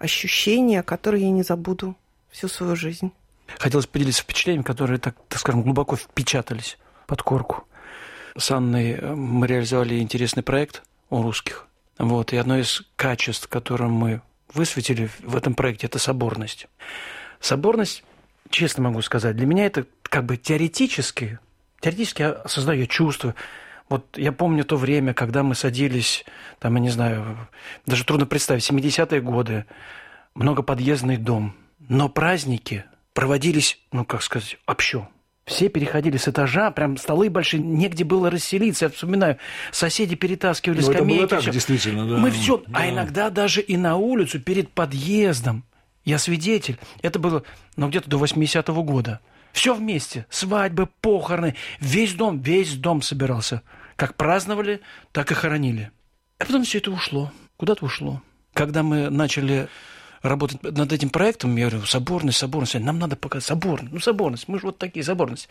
ощущения, которые я не забуду всю свою жизнь. Хотелось поделиться впечатлениями, которые, так скажем, глубоко впечатались под корку. С Анной мы реализовали интересный проект у русских. Вот. И одно из качеств, которое мы высветили в этом проекте, это соборность. Соборность, честно могу сказать, для меня это как бы теоретически я создаю чувство. Вот я помню то время, когда мы садились, там, я не знаю, даже трудно представить, 70-е годы, многоподъездный дом, но праздники проводились, общо. Все переходили с этажа, прям столы большие, негде было расселиться. Я вспоминаю, соседи перетаскивали скамейки. Это было так, действительно, да. Мы все, да. А иногда даже и на улицу, перед подъездом. Я свидетель. Это было, где-то до 80-го года. Все вместе. Свадьбы, похороны. Весь дом собирался. Как праздновали, так и хоронили. А потом все это ушло. Куда-то ушло. Когда мы начали работать над этим проектом, я говорю, соборность, нам надо показать соборность, мы же вот такие, соборность.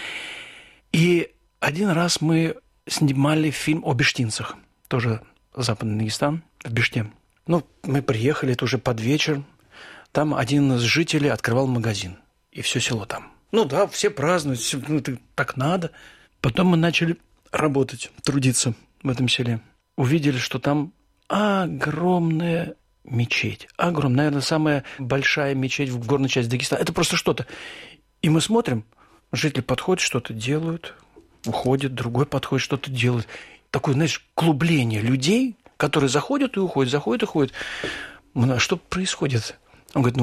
И один раз мы снимали фильм о бештинцах, тоже Западный Дагестан, в Беште. Мы приехали, это уже под вечер, там один из жителей открывал магазин, и все село там. Все празднуют, так надо. Потом мы начали работать, трудиться в этом селе. Увидели, что там огромная мечеть. Огромная, наверное, самая большая мечеть в горной части Дагестана. Это просто что-то. И мы смотрим, жители подходят, что-то делают, уходят, другой подходит, что-то делает. Такое, клубление людей, которые заходят и уходят, заходят и уходят. Что происходит? Он говорит,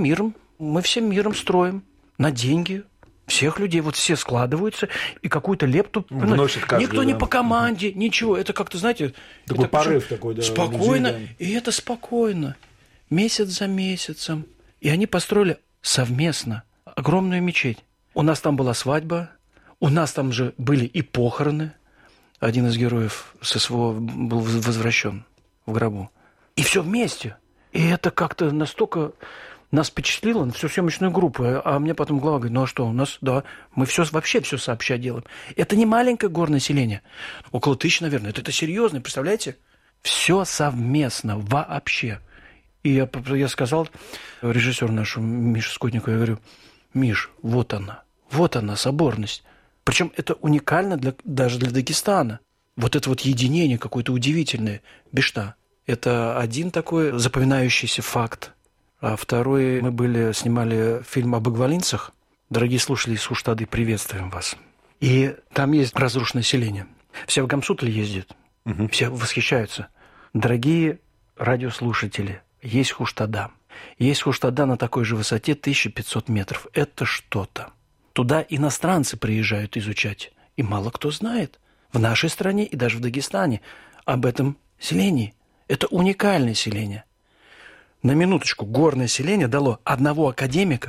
мы всем миром строим на деньги всех людей. Вот все складываются и какую-то лепту вносит каждый, никто не по команде, ничего. Это как-то, знаете... Такой это порыв такой, да. Спокойно. Людей, да. И это спокойно. Месяц за месяцем. И они построили совместно огромную мечеть. У нас там была свадьба. У нас там же были и похороны. Один из героев с СВО был возвращен в гробу. И все вместе. И это как-то настолько... Нас впечатлило на всю съемочную группу. А мне потом глава говорит, а что, у нас, да, мы вообще все сообща делаем. Это не маленькое горное селение. Около 1000, наверное. Это серьезно, представляете? Все совместно, вообще. И я сказал режиссеру нашему Мише Скотникову, я говорю, Миш, вот она, соборность. Причем это уникально даже для Дагестана. Вот это вот единение какое-то удивительное. Бешта. Это один такой запоминающийся факт. А второй, мы снимали фильм об игвалинцах. Дорогие слушатели из Хуштады, приветствуем вас. И там есть разрушенное селение. Все в Гамсутль ездят, все восхищаются. Дорогие радиослушатели, есть Хуштада. Есть Хуштада на такой же высоте 1500 метров. Это что-то. Туда иностранцы приезжают изучать. И мало кто знает в нашей стране и даже в Дагестане об этом селении. Это уникальное селение. На минуточку, горное селение дало одного академика,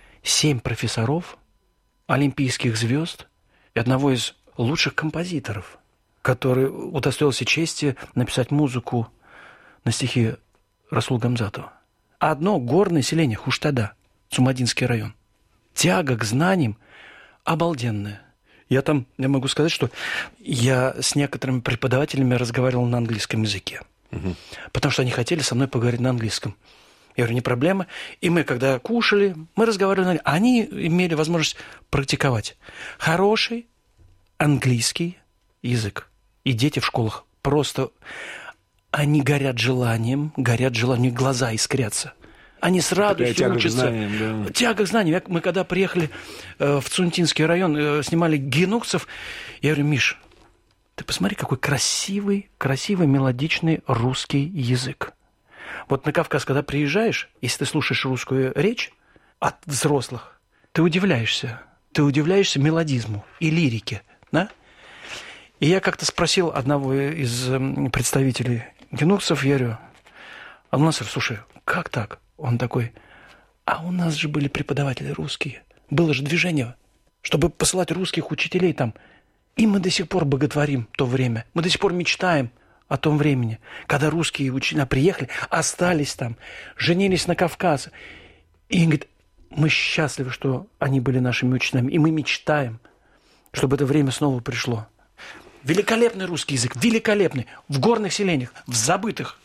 7 профессоров, олимпийских звезд и одного из лучших композиторов, который удостоился чести написать музыку на стихи Расула Гамзатова. Одно горное селение Хуштада, Цумадинский район. Тяга к знаниям обалденная. Я могу сказать, что я с некоторыми преподавателями разговаривал на английском языке. Потому что они хотели со мной поговорить на английском. Я говорю, не проблема. И мы, когда кушали, мы разговаривали, они имели возможность практиковать хороший английский язык. И дети в школах просто, они горят желанием, у них глаза искрятся. Они с радостью учатся. Тяга к знаниям. Мы когда приехали в Цунтинский район, снимали генукцев, я говорю, Миш, ты посмотри, какой красивый, мелодичный русский язык. Вот на Кавказ, когда приезжаешь, если ты слушаешь русскую речь от взрослых, ты удивляешься мелодизму и лирике, да? И я как-то спросил одного из представителей генукцев, я говорю, Алмасов, слушай, как так? Он такой, а у нас же были преподаватели русские. Было же движение, чтобы посылать русских учителей там. И мы до сих пор боготворим то время. Мы до сих пор мечтаем о том времени, когда русские учителя приехали, остались там, женились на Кавказе. И говорит, мы счастливы, что они были нашими учителями, и мы мечтаем, чтобы это время снова пришло. Великолепный русский язык, великолепный, в горных селениях, в забытых.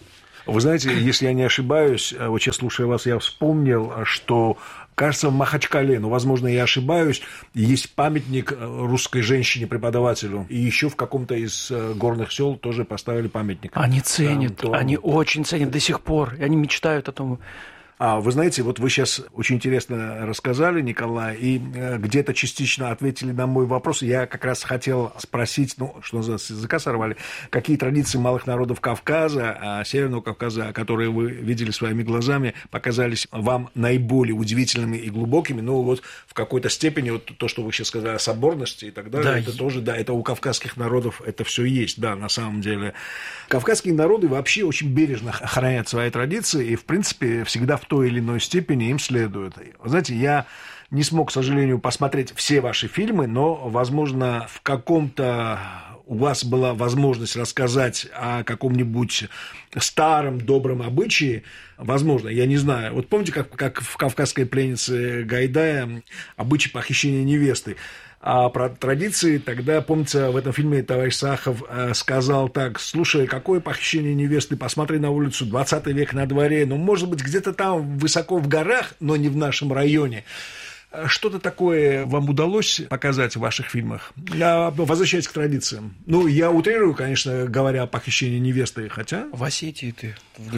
Вы знаете, если я не ошибаюсь, вот сейчас, слушая вас, я вспомнил, что, кажется, в Махачкале, но, возможно, я ошибаюсь, есть памятник русской женщине-преподавателю. И еще в каком-то из горных сел тоже поставили памятник. Они ценят, они очень ценят до сих пор. И они мечтают о том. Вы знаете, вот вы сейчас очень интересно рассказали, Николай, и где-то частично ответили на мой вопрос. Я как раз хотел спросить, что называется, с языка сорвали, какие традиции малых народов Кавказа, Северного Кавказа, которые вы видели своими глазами, показались вам наиболее удивительными и глубокими. Вот в какой-то степени вот то, что вы сейчас сказали о соборности и так далее, да, это тоже, да, это у кавказских народов это все есть, да, на самом деле. Кавказские народы вообще очень бережно хранят свои традиции и, в принципе, всегда в той или иной степени им следует. Вы знаете, я не смог, к сожалению, посмотреть все ваши фильмы, но, возможно, в каком-то у вас была возможность рассказать о каком-нибудь старом добром обычае, возможно, я не знаю. Вот помните, как в «Кавказской пленнице» Гайдая обычай похищения невесты? А про традиции тогда, помнится, в этом фильме товарищ Сахов сказал так: слушай, какое похищение невесты, посмотри на улицу, 20 век на дворе, может быть, где-то там высоко в горах, но не в нашем районе. Что-то такое вам удалось показать в ваших фильмах? Возвращаясь к традициям. Я утрирую, конечно, говоря о похищении невесты, хотя... В Осетии ты.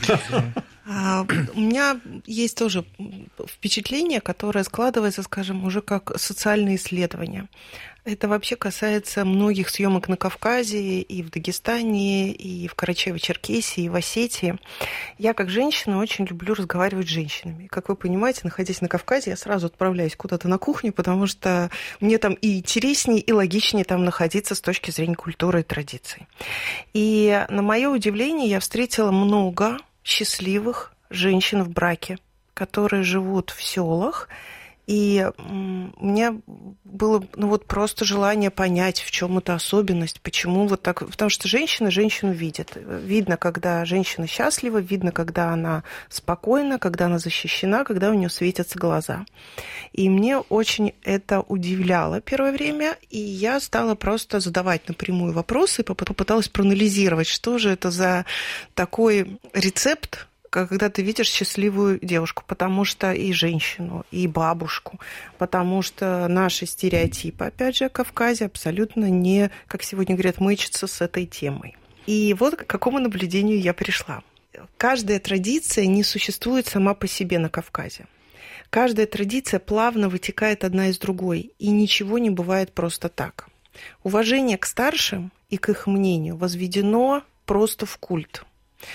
У меня есть тоже впечатление, которое складывается, скажем, уже как социальные исследования. Это вообще касается многих съемок на Кавказе, и в Дагестане, и в Карачаево-Черкесии, и в Осетии. Я, как женщина, очень люблю разговаривать с женщинами. Как вы понимаете, находясь на Кавказе, я сразу отправляюсь куда-то на кухню, потому что мне там и интереснее, и логичнее там находиться с точки зрения культуры и традиций. И на мое удивление я встретила много счастливых женщин в браке, которые живут в селах. И у меня было просто желание понять, в чем эта особенность, почему вот так. Потому что женщина женщину видит. Видно, когда женщина счастлива, видно, когда она спокойна, когда она защищена, когда у нее светятся глаза. И мне очень это удивляло первое время, и я стала просто задавать напрямую вопросы, и попыталась проанализировать, что же это за такой рецепт, когда ты видишь счастливую девушку, потому что и женщину, и бабушку, потому что наши стереотипы, опять же, о Кавказе абсолютно не, как сегодня говорят, мэчатся с этой темой. И вот к какому наблюдению я пришла. Каждая традиция не существует сама по себе на Кавказе. Каждая традиция плавно вытекает одна из другой, и ничего не бывает просто так. Уважение к старшим и к их мнению возведено просто в культ.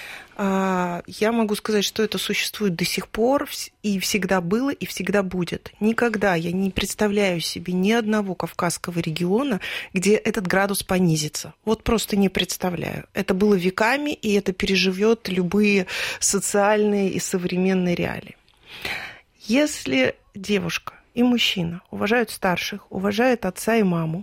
Я могу сказать, что это существует до сих пор, и всегда было, и всегда будет. Никогда я не представляю себе ни одного кавказского региона, где этот градус понизится. Вот просто не представляю. Это было веками, и это переживет любые социальные и современные реалии. Если девушка и мужчина уважают старших, уважают отца и маму,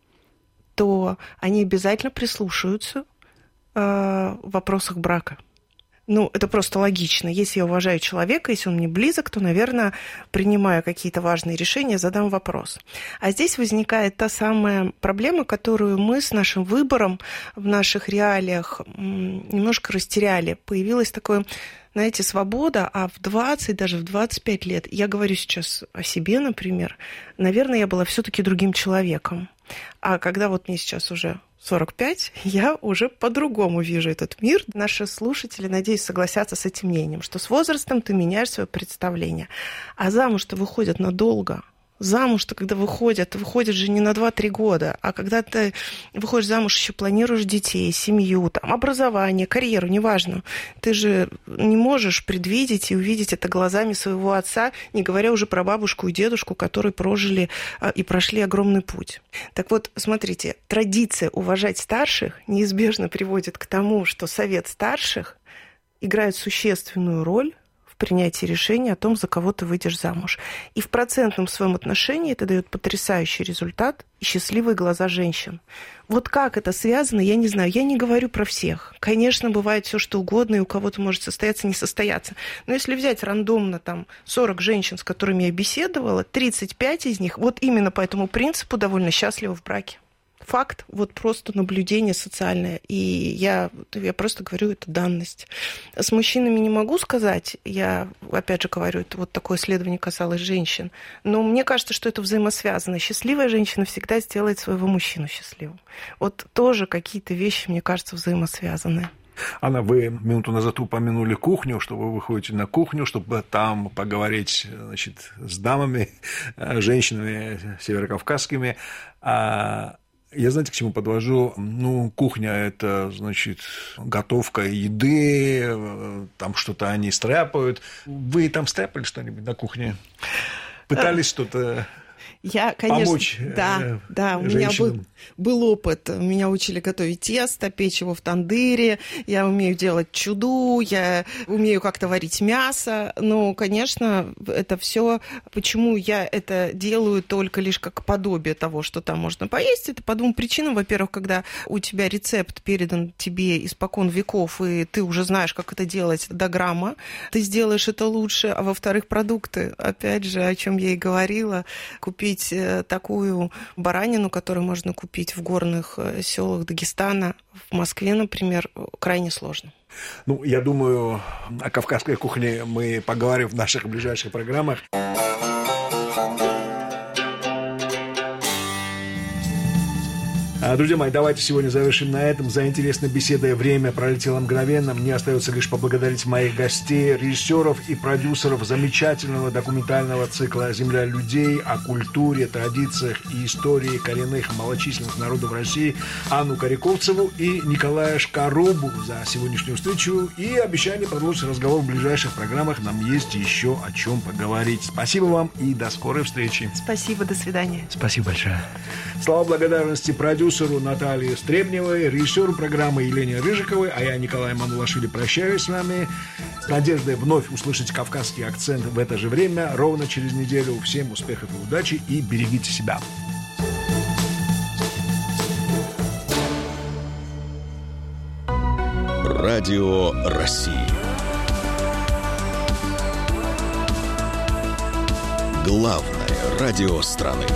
то они обязательно прислушаются в вопросах брака. Это просто логично. Если я уважаю человека, если он мне близок, то, наверное, принимая какие-то важные решения, задам вопрос. А здесь возникает та самая проблема, которую мы с нашим выбором в наших реалиях немножко растеряли. Появилась такое, знаете, свобода, а в 20, даже в 25 лет, я говорю сейчас о себе, например, наверное, я была все-таки другим человеком. А когда мне сейчас уже 45, я уже по-другому вижу этот мир. Наши слушатели, надеюсь, согласятся с этим мнением, что с возрастом ты меняешь свое представление. А замуж-то выходят надолго. Замуж-то, когда выходят же не на 2-3 года, а когда ты выходишь замуж, еще планируешь детей, семью, образование, карьеру, неважно. Ты же не можешь предвидеть и увидеть это глазами своего отца, не говоря уже про бабушку и дедушку, которые прожили и прошли огромный путь. Так вот, смотрите, традиция уважать старших неизбежно приводит к тому, что совет старших играет существенную роль в принятии решения о том, за кого ты выйдешь замуж. И в процентном своем отношении это дает потрясающий результат и счастливые глаза женщин. Вот как это связано, я не знаю. Я не говорю про всех. Конечно, бывает все что угодно, и у кого-то может состояться, не состояться. Но если взять рандомно 40 женщин, с которыми я беседовала, 35 из них именно по этому принципу довольно счастливы в браке. факт, вот просто наблюдение социальное. И я просто говорю, это данность. С мужчинами не могу сказать, я, опять же говорю, это вот такое исследование касалось женщин, но мне кажется, что это взаимосвязано. Счастливая женщина всегда сделает своего мужчину счастливым. Вот тоже какие-то вещи, мне кажется, взаимосвязаны. Анна, вы минуту назад упомянули кухню, что вы выходите на кухню, чтобы там поговорить, значит, с дамами, женщинами северокавказскими. Я, знаете, к чему подвожу? Ну, кухня – это, значит, готовка еды, там что-то они стряпают. Вы там стряпали что-нибудь на кухне? Пытались что-то... Я, конечно, помочь да, у женщинам. меня был опыт. Меня учили готовить тесто, печь его в тандыре. Я умею делать чуду, я умею как-то варить мясо. Но, конечно, это все. Почему я это делаю только лишь как подобие того, что там можно поесть? Это по двум причинам. Во-первых, когда у тебя рецепт передан тебе испокон веков, и ты уже знаешь, как это делать до грамма, ты сделаешь это лучше. А во-вторых, продукты. Опять же, о чем я и говорила, купить такую баранину, которую можно купить в горных селах Дагестана, в Москве, например, крайне сложно. Ну, я думаю, о кавказской кухне мы поговорим в наших ближайших программах. Друзья мои, давайте сегодня завершим на этом. За интересной беседой время пролетело мгновенно. Мне остается лишь поблагодарить моих гостей, режиссеров и продюсеров замечательного документального цикла «Земля людей» о культуре, традициях и истории коренных малочисленных народов России Анну Коряковцеву и Николая Шкарубу за сегодняшнюю встречу и обещание продолжить разговор в ближайших программах. Нам есть еще о чем поговорить. Спасибо вам и до скорой встречи. Спасибо, до свидания. Спасибо большое. Слова благодарности продюсеру Наталье Стребневой, режиссеру программы Елене Рыжиковой, а я, Николай Мамулашвили, прощаюсь с вами с надеждой вновь услышать кавказский акцент в это же время, ровно через неделю. Всем успехов и удачи, и берегите себя. Радио России. Главное радио страны.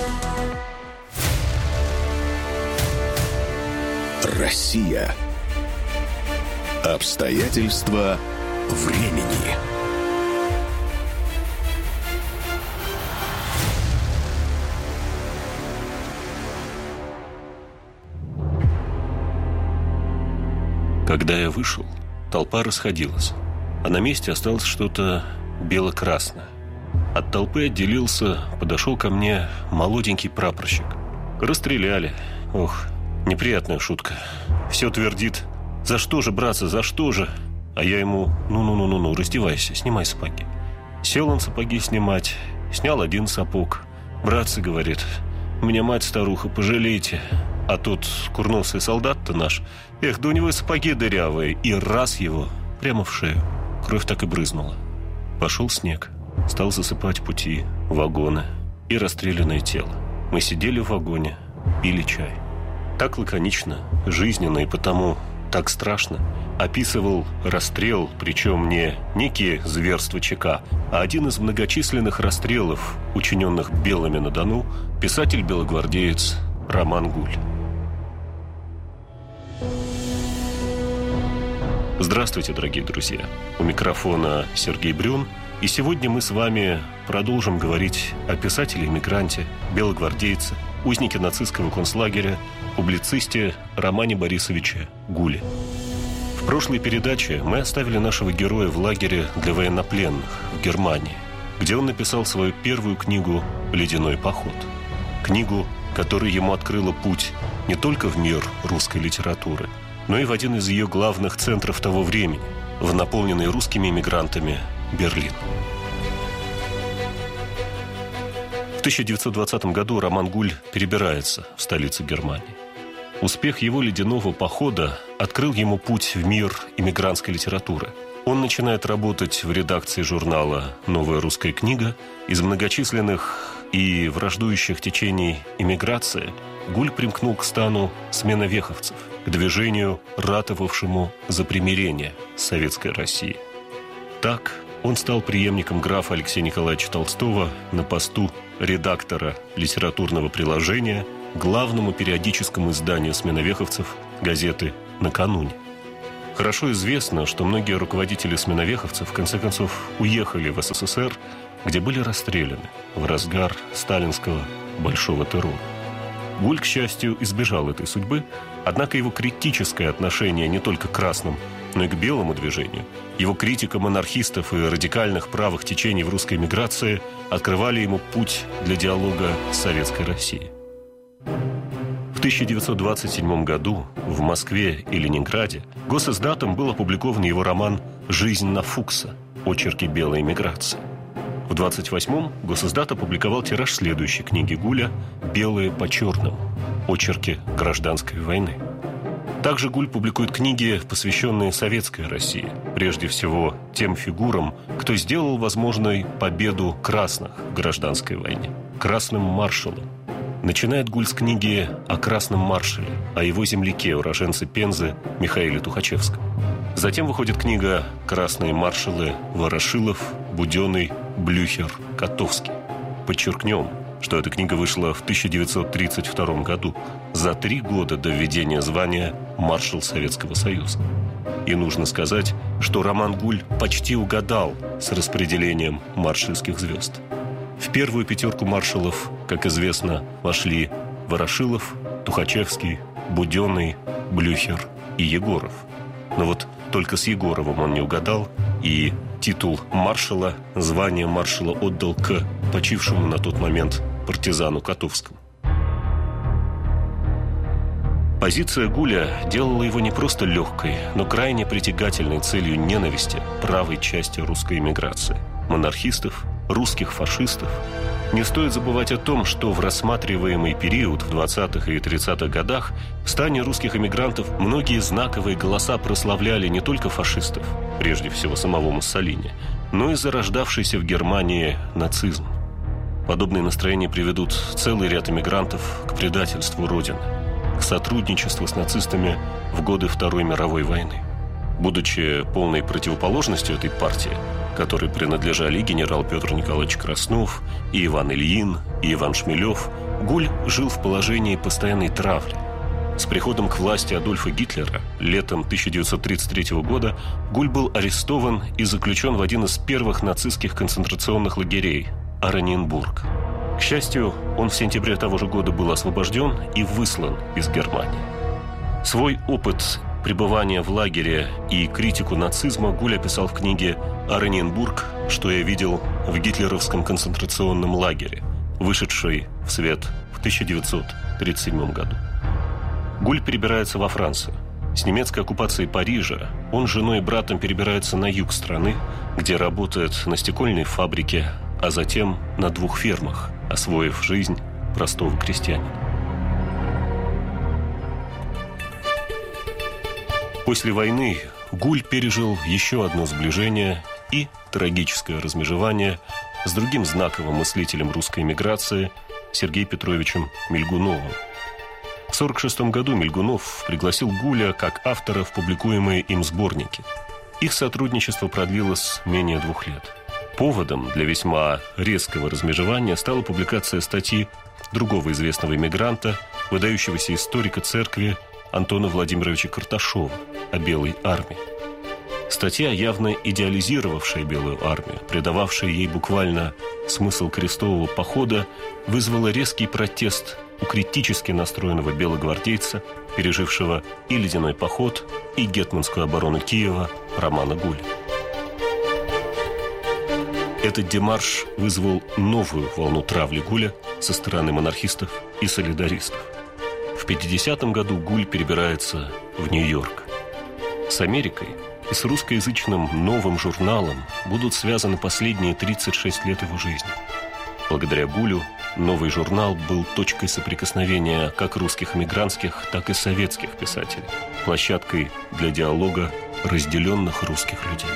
Россия. Обстоятельства времени. Когда я вышел, толпа расходилась, а на месте осталось что-то бело-красное. От толпы отделился, подошел ко мне молоденький прапорщик. Расстреляли. Ох, неприятная шутка. Все твердит: за что же, братцы, за что же? А я ему: ну, раздевайся, снимай сапоги. Сел он сапоги снимать, снял один сапог. Братцы, говорит, меня мать-старуха, пожалейте. А тут курносый солдат-то наш, эх, да у него сапоги дырявые, и раз его прямо в шею. Кровь так и брызнула. Пошел снег, стал засыпать пути, вагоны и расстрелянное тело. Мы сидели в вагоне, пили чай. Так лаконично, жизненно и потому так страшно описывал расстрел, причем не некие зверства ЧК, а один из многочисленных расстрелов, учиненных белыми на Дону, писатель-белогвардеец Роман Гуль. Здравствуйте, дорогие друзья! У микрофона Сергей Брюн, и сегодня мы с вами продолжим говорить о писателе-эмигранте, белогвардейце, узнике нацистского концлагеря, публицисте Романе Борисовиче Гуле. В прошлой передаче мы оставили нашего героя в лагере для военнопленных в Германии, где он написал свою первую книгу «Ледяной поход». Книгу, которая ему открыла путь не только в мир русской литературы, но и в один из ее главных центров того времени, в наполненный русскими эмигрантами Берлин. В 1920 году Роман Гуль перебирается в столицу Германии. Успех его «Ледяного похода» открыл ему путь в мир эмигрантской литературы. Он начинает работать в редакции журнала «Новая русская книга». Из многочисленных и враждующих течений эмиграции Гуль примкнул к стану сменовеховцев, к движению, ратовавшему за примирение с Советской Россией. Так он стал преемником графа Алексея Николаевича Толстого на посту редактора литературного приложения главному периодическому изданию сменовеховцев газеты «Накануне». Хорошо известно, что многие руководители сменовеховцев в конце концов уехали в СССР, где были расстреляны в разгар сталинского большого террора. Гуль, к счастью, избежал этой судьбы, однако его критическое отношение не только к красным, но и к белому движению, его критика монархистов и радикальных правых течений в русской эмиграции открывали ему путь для диалога с Советской Россией. В 1927 году в Москве и Ленинграде Госиздатом был опубликован его роман «Жизнь на Фукса. Очерки белой эмиграции». В 1928-м Госиздат опубликовал тираж следующей книги Гуля «Белые по черному. Очерки гражданской войны». Также Гуль публикует книги, посвященные советской России, прежде всего тем фигурам, кто сделал возможной победу красных в гражданской войне, красным маршалам. Начинает Гуль с книги о красном маршале, о его земляке, уроженце Пензы Михаиле Тухачевском. Затем выходит книга «Красные маршалы» Ворошилов, Буденный, Блюхер, Котовский. Подчеркнем, что эта книга вышла в 1932 году, за 3 года до введения звания «Маршал Советского Союза». И нужно сказать, что роман Гуль почти угадал с распределением маршальских звезд. В первую 5 маршалов, как известно, вошли Ворошилов, Тухачевский, Буденный, Блюхер и Егоров. Но вот только с Егоровым он не угадал, и титул маршала, звание маршала отдал к почившему на тот момент партизану Котовскому. Позиция Гуля делала его не просто легкой, но крайне притягательной целью ненависти правой части русской эмиграции, монархистов, русских фашистов. Не стоит забывать о том, что в рассматриваемый период в 20-х и 30-х годах в стане русских эмигрантов многие знаковые голоса прославляли не только фашистов, прежде всего самого Муссолини, но и зарождавшийся в Германии нацизм. Подобные настроения приведут целый ряд эмигрантов к предательству Родины, к сотрудничеству с нацистами в годы Второй мировой войны. Будучи полной противоположностью этой партии, которой принадлежали и генерал Петр Николаевич Краснов, и Иван Ильин, и Иван Шмелев, Гуль жил в положении постоянной травли. С приходом к власти Адольфа Гитлера летом 1933 года Гуль был арестован и заключен в один из первых нацистских концентрационных лагерей – Орanienburg. К счастью, он в сентябре того же года был освобожден и выслан из Германии. Свой опыт пребывания в лагере и критику нацизма Гуль описал в книге «Орanienburg. Что я видел в гитлеровском концентрационном лагере», вышедшей в свет в 1937 году. Гуль перебирается во Францию. С немецкой оккупацией Парижа он с женой и братом перебирается на юг страны, где работает на стекольной фабрике, а затем на 2 фермах, освоив жизнь простого крестьянина. После войны Гуль пережил еще одно сближение и трагическое размежевание с другим знаковым мыслителем русской эмиграции Сергеем Петровичем Мильгуновым. В 1946 году Мильгунов пригласил Гуля как автора в публикуемые им сборники. Их сотрудничество продлилось менее 2 лет. Поводом для весьма резкого размежевания стала публикация статьи другого известного эмигранта, выдающегося историка церкви Антона Владимировича Карташова о Белой армии. Статья, явно идеализировавшая Белую армию, придававшая ей буквально смысл крестового похода, вызвала резкий протест у критически настроенного белогвардейца, пережившего и ледяной поход, и гетманскую оборону Киева Романа Гуля. Этот демарш вызвал новую волну травли Гуля со стороны монархистов и солидаристов. В 1950 году Гуль перебирается в Нью-Йорк. С Америкой и с русскоязычным новым журналом будут связаны последние 36 лет его жизни. Благодаря Гулю новый журнал был точкой соприкосновения как русских эмигрантских, так и советских писателей, площадкой для диалога разделенных русских людей.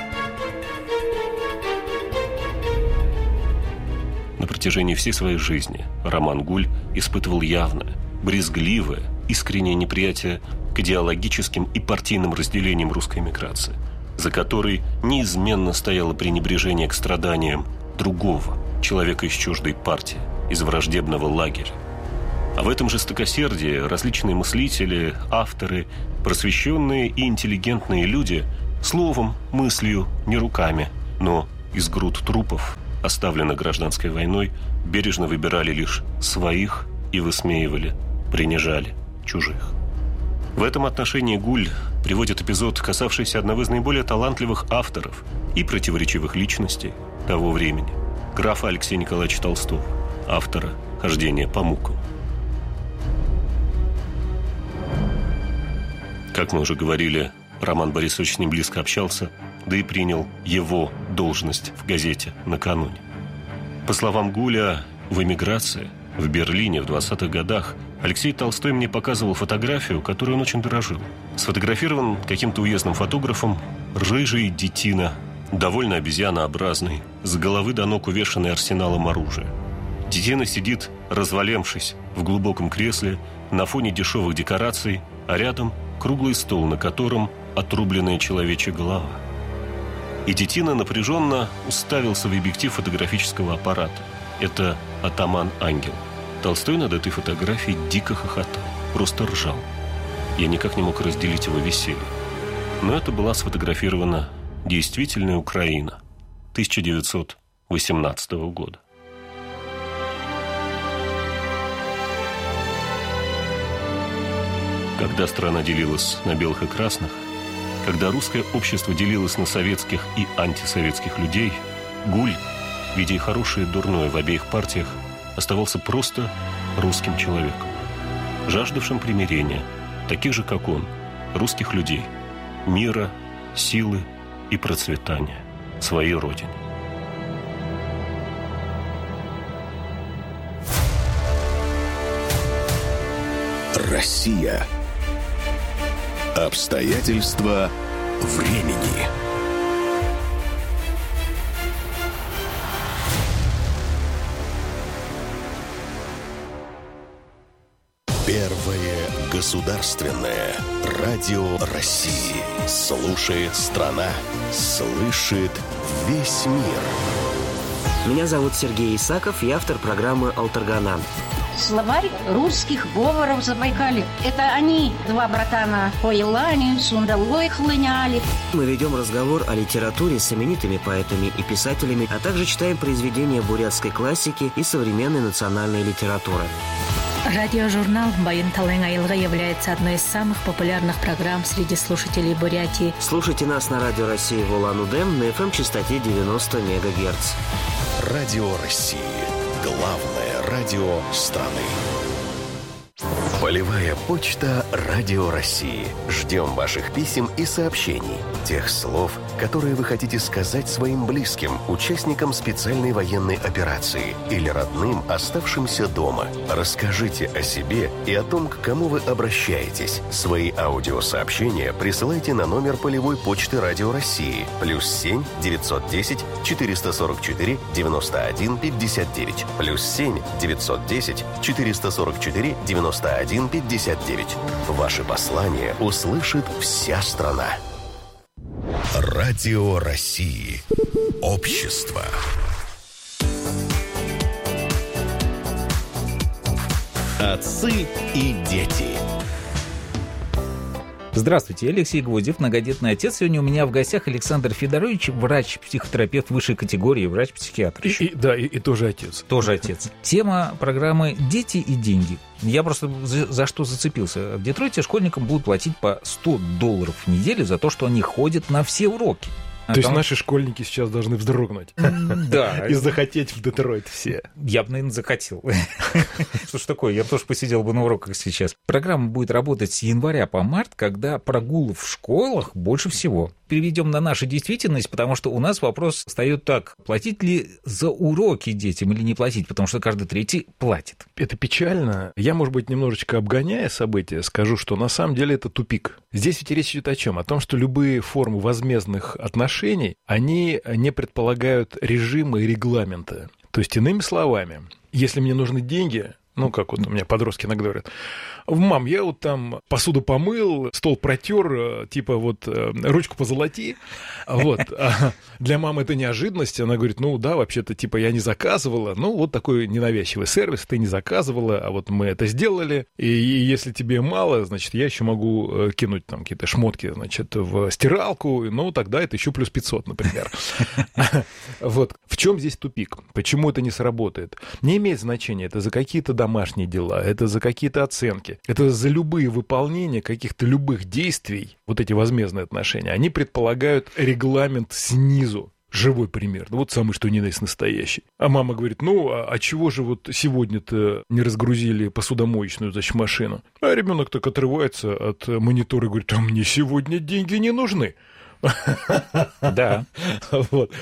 На протяжении всей своей жизни Роман Гуль испытывал явное, брезгливое, искреннее неприятие к идеологическим и партийным разделениям русской эмиграции, за которой неизменно стояло пренебрежение к страданиям другого человека из чуждой партии, из враждебного лагеря. А в этом жестокосердии различные мыслители, авторы, просвещенные и интеллигентные люди словом, мыслью, не руками, но из груд трупов, оставленных гражданской войной, бережно выбирали лишь своих и высмеивали, принижали чужих. В этом отношении Гуль приводит эпизод, касавшийся одного из наиболее талантливых авторов и противоречивых личностей того времени, графа Алексея Николаевича Толстого, автора «Хождения по мукам». Как мы уже говорили, Роман Борисович с ним близко общался, да и принял его должность в газете накануне. По словам Гуля, в эмиграции, в Берлине в 20-х годах Алексей Толстой мне показывал фотографию, которой он очень дорожил. Сфотографирован каким-то уездным фотографом рыжий детина, довольно обезьянообразный, с головы до ног увешанный арсеналом оружия. Детина сидит, развалившись, в глубоком кресле, на фоне дешевых декораций, а рядом круглый стол, на котором отрубленная человечья голова. И детина напряженно уставился в объектив фотографического аппарата. Это атаман-ангел. Толстой над этой фотографией дико хохотал, просто ржал. Я никак не мог разделить его веселье. Но это была сфотографирована действительная Украина 1918 года. Когда страна делилась на белых и красных, когда русское общество делилось на советских и антисоветских людей, Гуль, видя и хорошее, и дурное в обеих партиях, оставался просто русским человеком, жаждавшим примирения, таких же, как он, русских людей, мира, силы и процветания своей родине. Россия. Обстоятельства времени. Первое государственное радио России. Слушает страна, слышит весь мир. Меня зовут Сергей Исаков, я автор программы «Алтаргана». Словарь русских говоров Забайкалья. Это они, два братана, по Елане, Сундалой хлыняли. Мы ведем разговор о литературе с именитыми поэтами и писателями, а также читаем произведения бурятской классики и современной национальной литературы. Радиожурнал «Байын Талайн Айылга» является одной из самых популярных программ среди слушателей Бурятии. Слушайте нас на Радио России в Улан-Удэ на FM-частоте 90 МГц. Радио России. Главное радио страны. Полевая почта Радио России. Ждем ваших писем и сообщений. Тех слов, которые вы хотите сказать своим близким, участникам специальной военной операции или родным, оставшимся дома. Расскажите о себе и о том, к кому вы обращаетесь. Свои аудиосообщения присылайте на номер полевой почты Радио России +7 910 444 91 59 +7 910 444 91 59. Ваши послания услышит вся страна. Радио России. Общество. Отцы и дети. Здравствуйте, я Алексей Гвоздев, многодетный отец. Сегодня у меня в гостях Александр Федорович, врач-психотерапевт высшей категории, врач-психиатр. И тоже отец. Тоже отец. Тема программы «Дети и деньги». Я просто за что зацепился. В Детройте школьникам будут платить по $100 в неделю за то, что они ходят на все уроки. То есть наши школьники сейчас должны вздрогнуть. Да. И захотеть в Детройт все. Я бы, наверное, захотел. Что ж такое, я бы тоже посидел бы на уроках сейчас. Программа будет работать с января по март, когда прогулов в школах больше всего. Переведем на нашу действительность, потому что у нас вопрос встает так: платить ли за уроки детям или не платить, потому что каждый третий платит. Это печально. Я, может быть, немножечко обгоняя события, скажу, что на самом деле это тупик. Здесь ведь речь идет о чем? О том, что любые формы возмездных отношений, они не предполагают режима и регламента. То есть, иными словами, если мне нужны деньги, Ну, как вот у меня подростки иногда говорят: мам, я вот там посуду помыл, стол протер, типа вот ручку позолоти. Вот. А для мамы это неожиданность. Она говорит: ну да, вообще-то типа я не заказывала. Ну, вот такой ненавязчивый сервис, ты не заказывала, а вот мы это сделали. И если тебе мало, значит, я еще могу кинуть там какие-то шмотки, значит, в стиралку. Ну, тогда это еще плюс 500, например. Вот. В чем здесь тупик? Почему это не сработает? Не имеет значения. Это за какие-то домашние дела, это за какие-то оценки, это за любые выполнения каких-то любых действий. Вот эти возмездные отношения, они предполагают регламент снизу. Живой пример. Вот самый что ни на есть настоящий. А мама говорит: ну, а чего же вот сегодня-то не разгрузили посудомоечную, значит, машину? А ребенок так отрывается от монитора и говорит: а мне сегодня деньги не нужны. Да. Вот.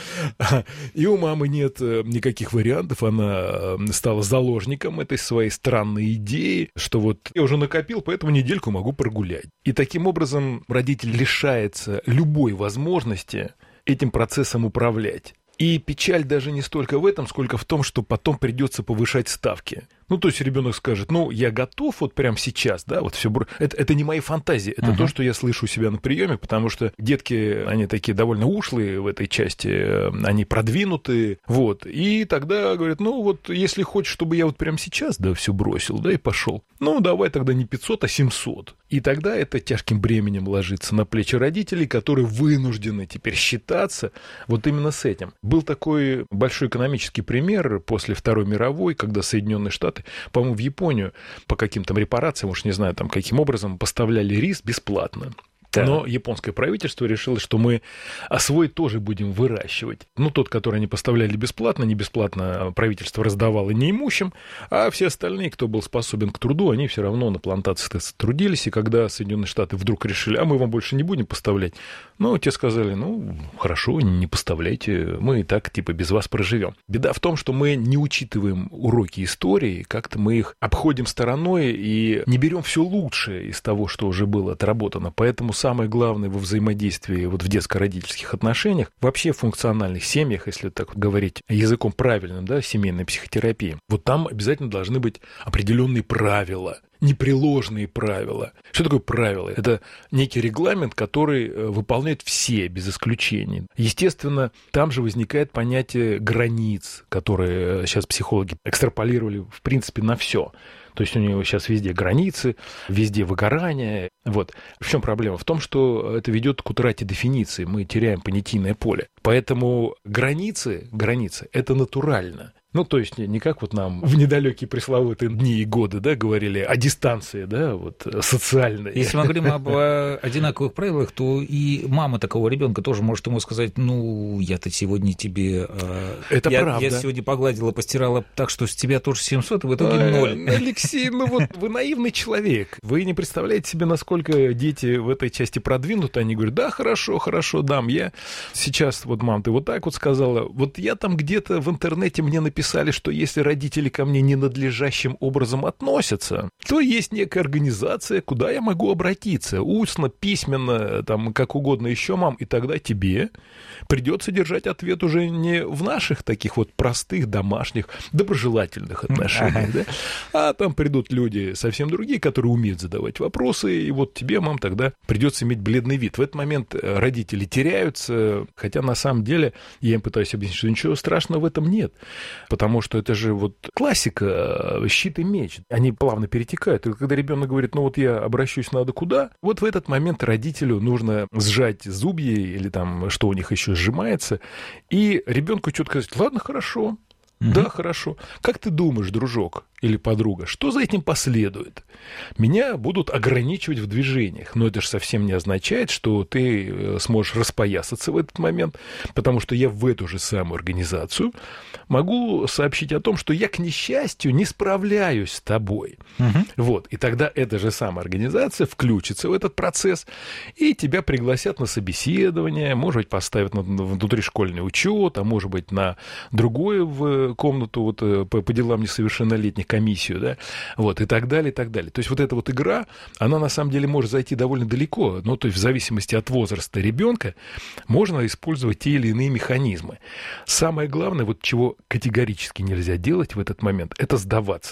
И у мамы нет никаких вариантов. Она стала заложником этой своей странной идеи, что вот я уже накопил, поэтому недельку могу прогулять. И таким образом родитель лишается любой возможности этим процессом управлять. И печаль даже не столько в этом, сколько в том, что потом придется повышать ставки. Ну, то есть ребенок скажет: ну, я готов вот прямо сейчас, да, вот все. Это не мои фантазии, это то, что я слышу у себя на приеме, потому что детки, они такие довольно ушлые в этой части, они продвинутые, вот. И тогда говорят: ну, вот если хочешь, чтобы я вот прямо сейчас, да, все бросил, да, и пошел, ну, давай тогда не 500, а 700. И тогда это тяжким бременем ложится на плечи родителей, которые вынуждены теперь считаться вот именно с этим. Был такой большой экономический пример после Второй мировой, когда Соединенные Штаты, по-моему, в Японию по каким-то репарациям, уж не знаю, там каким образом, поставляли рис бесплатно. Да. Но японское правительство решило, что мы свой тоже будем выращивать. Ну, тот, который они поставляли бесплатно, не бесплатно правительство раздавало неимущим, а все остальные, кто был способен к труду, они все равно на плантациях трудились. И когда Соединенные Штаты вдруг решили: а мы вам больше не будем поставлять, ну, те сказали: ну, хорошо, не поставляйте, мы и так типа без вас проживем. Беда в том, что мы не учитываем уроки истории, как-то мы их обходим стороной и не берем все лучшее из того, что уже было отработано. Поэтому самое главное во взаимодействии вот в детско-родительских отношениях, вообще в функциональных семьях, если так говорить языком правильным, да, семейной психотерапии, вот там обязательно должны быть определенные правила, непреложные правила. Что такое правила? Это некий регламент, который выполняют все, без исключений. Естественно, там же возникает понятие границ, которые сейчас психологи экстраполировали, в принципе, на все. То есть у него сейчас везде границы, везде выгорание. Вот. В чем проблема? В том, что это ведет к утрате дефиниции. Мы теряем понятийное поле. Поэтому границы – это натурально. Ну, то есть не как вот нам в недалекие пресловутые дни и годы, да, говорили о дистанции, да, вот социальной. Если мы говорим об одинаковых правилах, то и мама такого ребенка тоже может ему сказать: ну, я-то сегодня тебе... Это правда. Я сегодня погладила, постирала так, что с тебя тоже 700, и в итоге 0. Алексей, ну вот вы наивный человек. Вы не представляете себе, насколько дети в этой части продвинуты. Они говорят: да, хорошо, дам. Я сейчас, вот, мам, ты вот так вот сказала. Вот я там где-то в интернете мне написали, что если родители ко мне ненадлежащим образом относятся, то есть некая организация, куда я могу обратиться. Устно, письменно, там, как угодно еще, мам. И тогда тебе придется держать ответ уже не в наших таких вот простых, домашних, доброжелательных отношениях, да? А там придут люди совсем другие, которые умеют задавать вопросы, и вот тебе, мам, тогда придется иметь бледный вид. В этот момент родители теряются, хотя на самом деле я им пытаюсь объяснить, что ничего страшного в этом нет. Потому что это же вот классика, щит и меч. Они плавно перетекают. И когда ребенок говорит: ну вот я обращусь надо куда, вот в этот момент родителю нужно сжать зубья или там, что у них еще сжимается, и ребенку четко сказать: ладно, хорошо. Да, хорошо. Как ты думаешь, дружок или подруга, что за этим последует? Меня будут ограничивать в движениях, но это же совсем не означает, что ты сможешь распоясаться в этот момент, потому что я в эту же самую организацию могу сообщить о том, что я, к несчастью, не справляюсь с тобой. Вот. И тогда эта же самая организация включится в этот процесс, и тебя пригласят на собеседование, может быть, поставят на внутришкольный учет, а может быть, на другую в комнату вот, по делам несовершеннолетних комиссию, да, вот, и так далее, и так далее. То есть вот эта вот игра, она на самом деле может зайти довольно далеко, ну, то есть в зависимости от возраста ребенка можно использовать те или иные механизмы. Самое главное, вот чего категорически нельзя делать в этот момент, это сдаваться.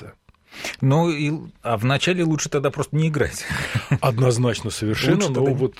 А вначале лучше тогда просто не играть. Однозначно совершенно.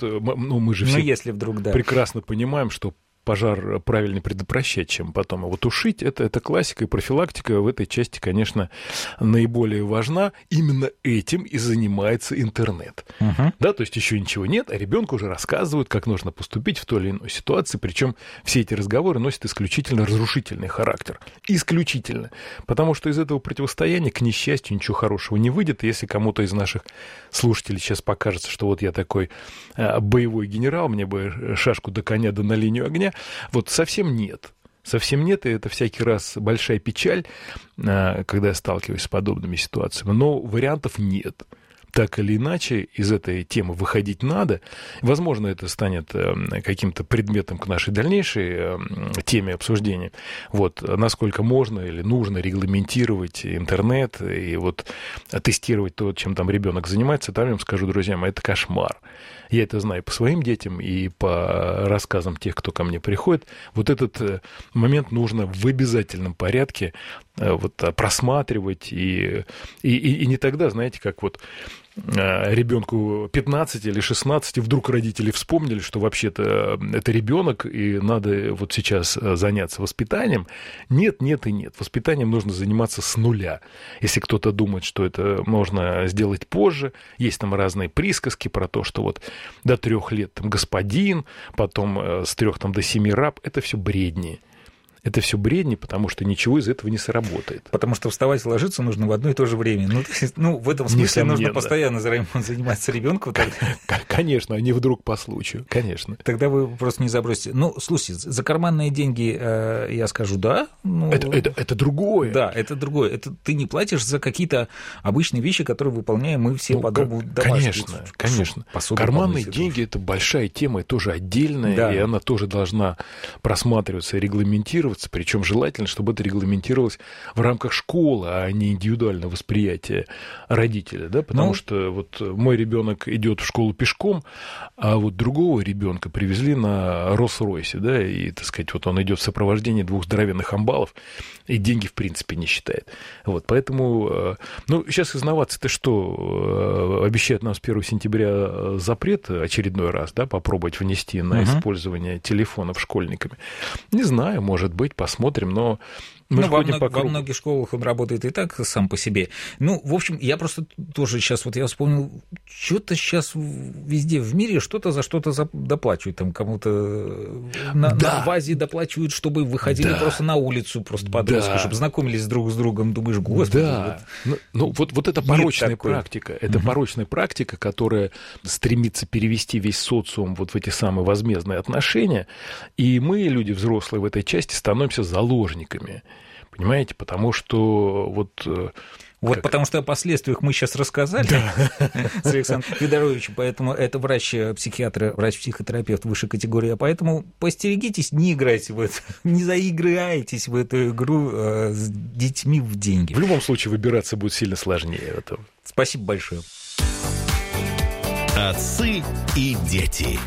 Мы же все если вдруг, прекрасно понимаем, что пожар правильно предотвращать, чем потом его тушить. Это классика, и профилактика в этой части, конечно, наиболее важна. Именно этим и занимается интернет. Да, то есть еще ничего нет, а ребенку уже рассказывают, как нужно поступить в той или иной ситуации. Причем все эти разговоры носят исключительно разрушительный характер. Исключительно. Потому что из этого противостояния, к несчастью, ничего хорошего не выйдет. Если кому-то из наших слушателей сейчас покажется, что вот я такой боевой генерал, мне бы шашку до коня да на линию огня, вот совсем нет. Совсем нет, и это всякий раз большая печаль, когда я сталкиваюсь с подобными ситуациями. Но вариантов нет. Так или иначе, из этой темы выходить надо. Возможно, это станет каким-то предметом к нашей дальнейшей теме обсуждения. Вот, насколько можно или нужно регламентировать интернет и вот тестировать то, чем там ребенок занимается. Там я вам скажу, друзья мои, это кошмар. Я это знаю по своим детям и по рассказам тех, кто ко мне приходит. Вот этот момент нужно в обязательном порядке вот просматривать. И не тогда, знаете, как вот ребенку 15 или 16, и вдруг родители вспомнили, что вообще-то это ребенок, и надо вот сейчас заняться воспитанием. Нет, нет и нет. Воспитанием нужно заниматься с нуля. Если кто-то думает, что это можно сделать позже, есть там разные присказки про то, что вот до 3 лет там господин, потом с 3 там, до 7 раб. Это все бредни. Это все бредни, потому что ничего из этого не сработает. Потому что вставать и ложиться нужно в одно и то же время. В этом смысле нужно постоянно заниматься ребенком. Конечно, а не вдруг по случаю. Конечно. Тогда вы просто не забросите. Слушайте, за карманные деньги я скажу да. Это другое. Да, это другое. Это ты не платишь за какие-то обычные вещи, которые выполняем мы все по дому домашнему. Конечно. Карманные деньги – это большая тема, и тоже отдельная, и она тоже должна просматриваться и регламентироваться. Причем желательно, чтобы это регламентировалось в рамках школы, а не индивидуального восприятия родителя. Да? Потому что вот мой ребенок идет в школу пешком, а вот другого ребенка привезли на Роллс-Ройсе, да, и, так сказать, вот он идет в сопровождении 2 здоровенных амбалов и деньги в принципе не считает. Вот, поэтому, сейчас инновации-то что? Обещают нам с 1 сентября запрет очередной раз, да, попробовать внести на использование телефонов школьниками. Не знаю, может быть, посмотрим, но во многих школах он работает и так сам по себе. В общем, я просто тоже сейчас, я вспомнил, что-то сейчас везде в мире что-то за что-то доплачивают. Там кому-то на ВАЗе доплачивают, чтобы выходили просто на улицу, просто подростки, чтобы знакомились друг с другом. Думаешь, господи. Да. Вот это порочная практика. Это порочная практика, которая стремится перевести весь социум вот в эти самые возмездные отношения. И мы, люди взрослые в этой части, становимся заложниками. Понимаете? Потому что потому что о последствиях мы сейчас рассказали с Александром Федоровичем, поэтому это врач-психиатр, врач-психотерапевт высшей категории, поэтому постерегитесь, не играйте в это, не заиграйтесь в эту игру с детьми в деньги. В любом случае выбираться будет сильно сложнее. Спасибо большое. Отцы и дети.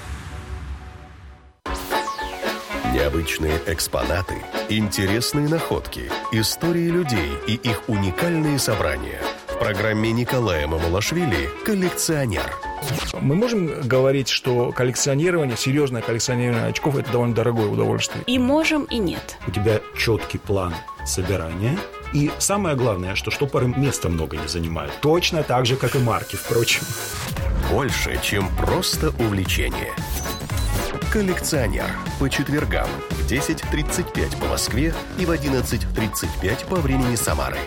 Необычные экспонаты, интересные находки, истории людей и их уникальные собрания. В программе Николая Мамулашвили «Коллекционер». Мы можем говорить, что серьезное коллекционирование очков – это довольно дорогое удовольствие? И можем, и нет. У тебя четкий план собирания. И самое главное, что штопоры места много не занимают. Точно так же, как и марки, впрочем. Больше, чем просто увлечение. «Коллекционер» по четвергам в 10:35 по Москве и в 11:35 по времени Самары.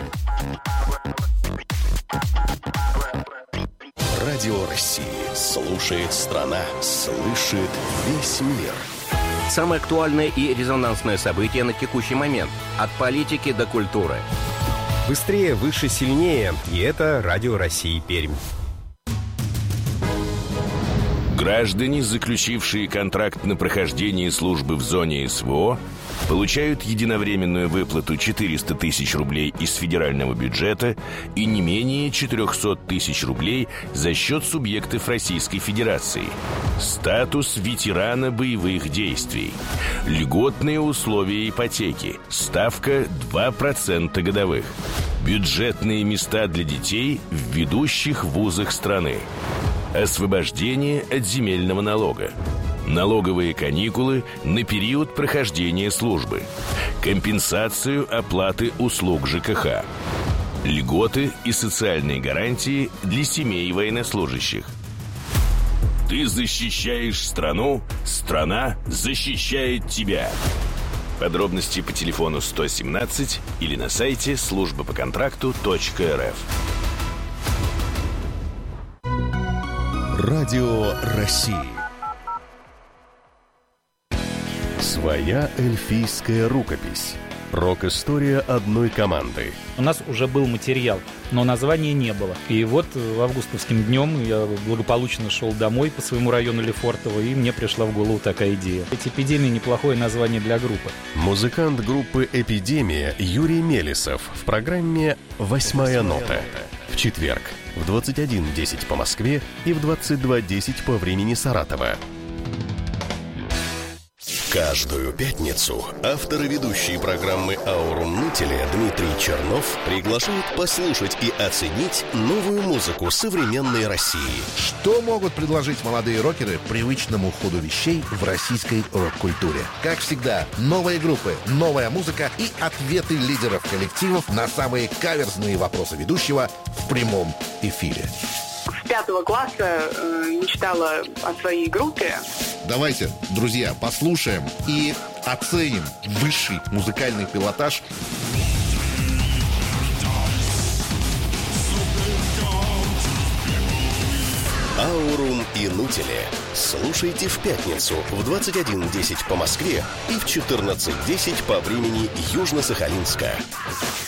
Радио России. Слушает страна. Слышит весь мир. Самое актуальное и резонансное событие на текущий момент. От политики до культуры. Быстрее, выше, сильнее. И это Радио России Пермь. Граждане, заключившие контракт на прохождение службы в зоне СВО, получают единовременную выплату 400 тысяч рублей из федерального бюджета и не менее 400 тысяч рублей за счет субъектов Российской Федерации. Статус ветерана боевых действий. Льготные условия ипотеки. Ставка 2% годовых. Бюджетные места для детей в ведущих вузах страны. Освобождение от земельного налога. Налоговые каникулы на период прохождения службы. Компенсацию оплаты услуг ЖКХ. Льготы и социальные гарантии для семей военнослужащих. Ты защищаешь страну, страна защищает тебя. Подробности по телефону 117 или на сайте службапоконтракту.рф. Радио России. Своя эльфийская рукопись. Рок-история одной команды. У нас уже был материал, но названия не было. И вот августовским днем я благополучно шел домой по своему району Лефортово, и мне пришла в голову такая идея. Ведь «Эпидемия» — неплохое название для группы. Музыкант группы «Эпидемия» Юрий Мелесов в программе «Восьмая нота». В четверг в 21:10 по Москве и в 22:10 по времени Саратова. Каждую пятницу авторы ведущие программы «Аурум Нутеле» Дмитрий Чернов приглашают послушать и оценить новую музыку современной России. Что могут предложить молодые рокеры привычному ходу вещей в российской рок-культуре? Как всегда, новые группы, новая музыка и ответы лидеров коллективов на самые каверзные вопросы ведущего в прямом эфире. С 5 класса мечтала о своей группе. Давайте, друзья, послушаем и оценим высший музыкальный пилотаж. Аурум и Нутеле. Слушайте в пятницу в 21:10 по Москве и в 14:10 по времени Южно-Сахалинска.